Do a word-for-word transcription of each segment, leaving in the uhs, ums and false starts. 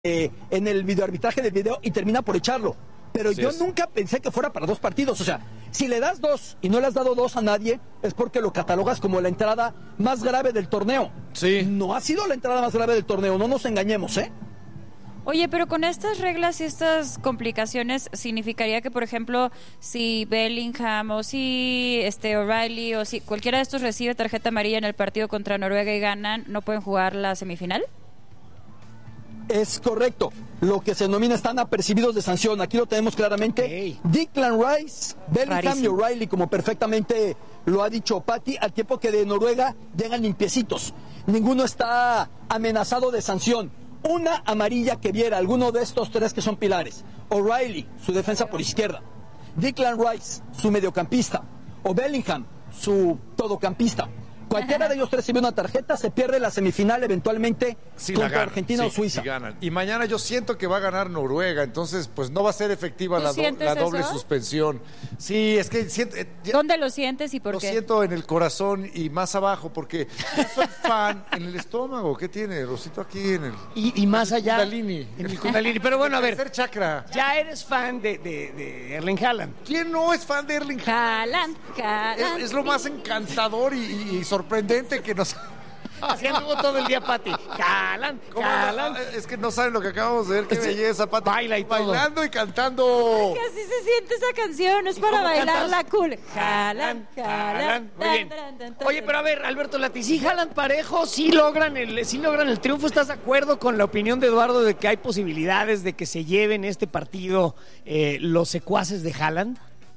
eh, en el videoarbitraje del video y termina por echarlo. Pero Así yo es. nunca pensé que fuera para dos partidos. O sea, si le das dos y no le has dado dos a nadie, es porque lo catalogas como la entrada más grave del torneo. Sí. No ha sido la entrada más grave del torneo, no nos engañemos, ¿eh? Oye, pero con estas reglas y estas complicaciones, ¿significaría que, por ejemplo, si Bellingham o si este O'Reilly o si cualquiera de estos recibe tarjeta amarilla en el partido contra Noruega y ganan, no pueden jugar la semifinal? Es correcto. Lo que se denomina están apercibidos de sanción. Aquí lo tenemos claramente. Okay. Declan Rice, Bellingham Rarísimo. y O'Reilly, como perfectamente lo ha dicho Patti, al tiempo que de Noruega llegan limpiecitos. Ninguno está amenazado de sanción. Una amarilla que viera alguno de estos tres que son pilares. O'Reilly, su defensa por izquierda. Declan Rice, su mediocampista. O Bellingham, su todocampista. Cualquiera de ellos tres recibe una tarjeta, se pierde la semifinal eventualmente Sí, la contra ganan, Argentina sí, o Suiza. sí ganan. Y mañana yo siento que va a ganar Noruega, entonces pues no va a ser efectiva ¿Tú la, do- sientes la doble eso? suspensión. Sí, es que siento, eh, ya- ¿Dónde lo sientes y por lo qué? siento en el corazón y más abajo, porque yo soy fan en el estómago. ¿Qué tiene? Rosito aquí en el... Y, y más allá. Kundalini. En el Kundalini. Pero bueno, a ver, Tercer chakra. ya eres fan de, de, de Erling Haaland. ¿Quién no es fan de Erling Haaland? Haaland, Haaland. Es, es lo más encantador y, y- y sorprendente que nos... Así anduvo todo el día, Pati. Haaland, ¿Cómo Haaland. anda? Es que no saben lo que acabamos de ver. Qué Sí. belleza, Pati. Baila y todo. Bailando y cantando. Que así se siente esa canción, es ¿Y para cómo bailarla cantas? cool. Haaland, Haaland. Haaland. Muy bien. Tan, tan, tan, tan, Oye, tan. pero a ver, Alberto Lati, si Haaland parejo, sí logran el, sí logran el triunfo. ¿Estás de acuerdo con la opinión de Eduardo de que hay posibilidades de que se lleven este partido eh, los secuaces de Haaland?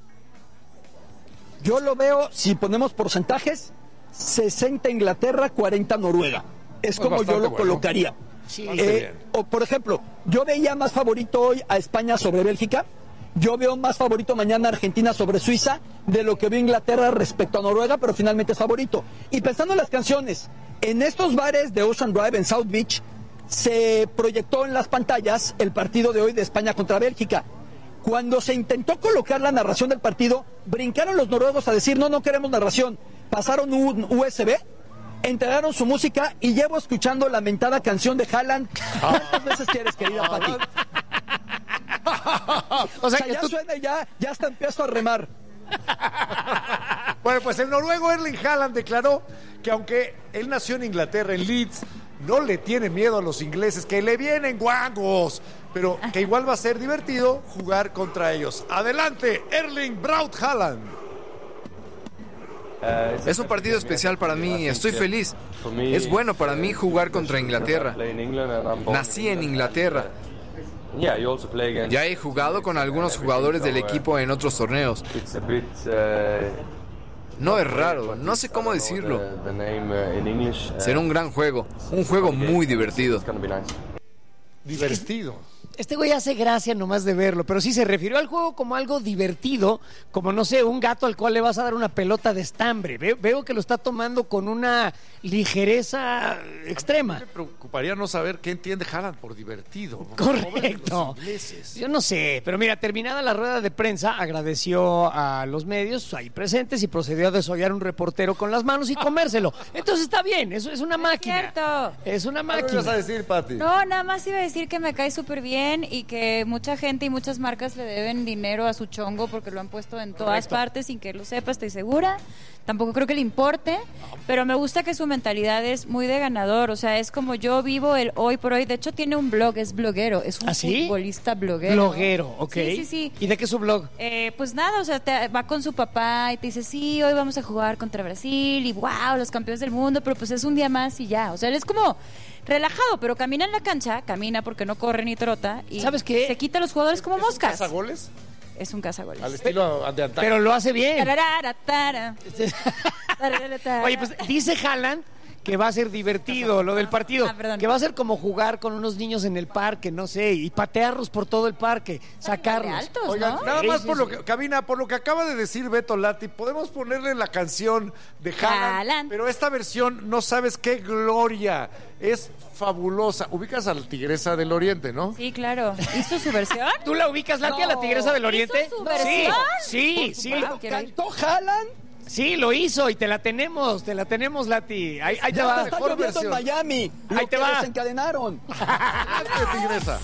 Yo lo veo, si ponemos porcentajes, sesenta Inglaterra, cuarenta Noruega. Es Pues como yo bastante lo bueno. colocaría. Sí. Bastante Eh, bien. o por ejemplo, yo veía más favorito hoy a España sobre Bélgica. Yo veo más favorito mañana a Argentina sobre Suiza de lo que veo Inglaterra respecto a Noruega, pero finalmente es favorito. Y pensando en las canciones, en estos bares de Ocean Drive en South Beach se proyectó en las pantallas el partido de hoy de España contra Bélgica. Cuando se intentó colocar la narración del partido, brincaron los noruegos a decir, no, no queremos narración. Pasaron un U S B, entregaron su música y llevo escuchando la mentada canción de Haaland. ¿Cuántas veces quieres, querida Pati? O O sea, sea, que ya tú- suena, ya, ya hasta empiezo a remar. Bueno, pues el noruego Erling Haaland declaró que aunque él nació en Inglaterra, en Leeds, no le tiene miedo a los ingleses, que le vienen guangos, pero que igual va a ser divertido jugar contra ellos. Adelante, Erling Braut Haaland. Es un partido especial para mí, estoy feliz. Es bueno para mí jugar contra Inglaterra. Nací en Inglaterra. Ya he jugado con algunos jugadores del equipo en otros torneos. No es raro, no sé cómo decirlo. Será un gran juego, un juego muy divertido. Divertido. Este güey hace gracia nomás de verlo, pero sí se refirió al juego como algo divertido, como no sé, un gato al cual le vas a dar una pelota de estambre. Veo, veo que lo está tomando con una ligereza extrema. Me preocuparía no saber qué entiende Haaland por divertido. Correcto. Los ingleses. Yo no sé, pero mira, terminada la rueda de prensa, agradeció a los medios ahí presentes y procedió a desollar un reportero con las manos y comérselo. Entonces está bien, eso es una No es máquina. cierto. Es una ¿Qué ibas a máquina. decir, Pati? No, nada más iba a decir que me cae súper bien y que mucha gente y muchas marcas le deben dinero a su chongo porque lo han puesto en todas Correcto. partes sin que lo sepa, estoy segura. Tampoco creo que le importe, pero me gusta que su mentalidad es muy de ganador, o sea, es como yo vivo el hoy por hoy. De hecho, tiene un blog, es bloguero, es un ¿Ah, sí? futbolista bloguero. Bloguero, ok. Sí, sí, sí. ¿Y de qué es su blog? Eh, pues nada, o sea, te- va con su papá y te dice, sí, hoy vamos a jugar contra Brasil y wow, los campeones del mundo, pero pues es un día más y ya. O sea, él es como relajado, pero camina en la cancha, camina porque no corre ni trota y ¿Sabes qué? se quita los jugadores como ¿Es un moscas. cazagoles? Es un cazagoles. Al estilo de antaño. Pero lo hace bien. Tararara, tara. Tararara, tara. Oye, pues dice Haaland que va a ser divertido lo del partido, Ah, perdón. que va a ser como jugar con unos niños en el parque, no sé, y patearlos por todo el parque, sacarlos. altos, Oigan, ¿no? nada Sí, más sí, por sí. lo que, Cabina, por lo que acaba de decir Beto Lati, podemos ponerle la canción de Haaland, Haaland. pero esta versión, no sabes qué gloria, es fabulosa. Ubicas a la Tigresa del Oriente, ¿no? Sí, claro. ¿Hizo su versión? ¿Tú la ubicas, Lati, a la Tigresa del Oriente? ¿Hizo su versión? Sí, sí, sí. Wow, quiero ir. Cantó Haaland Sí, lo hizo y te la tenemos, te la tenemos, Lati. Ahí, ahí te Ya va. está lloviendo en Miami. Lo Ahí te que va. desencadenaron. Tigresa.